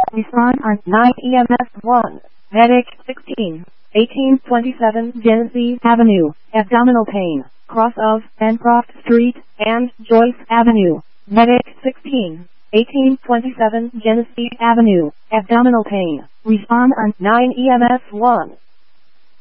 Respond on 9 EMS 1. Medic 16. 1827 Genesee Avenue. Abdominal pain. Cross of Bancroft Street and Joyce Avenue. Medic 16. 1827 Genesee Avenue. Abdominal pain. Respond on 9 EMS 1.